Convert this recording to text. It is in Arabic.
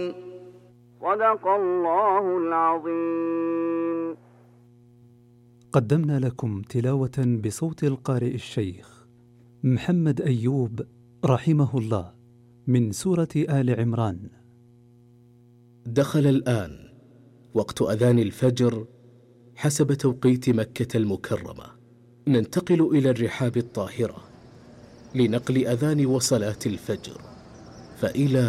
صدق الله العظيم. قدمنا لكم تلاوة بصوت القارئ الشيخ محمد أيوب رحمه الله من سورة آل عمران. دخل الآن وقت أذان الفجر حسب توقيت مكة المكرمة. ننتقل إلى الرحاب الطاهرة لنقل أذان وصلاة الفجر، فإلى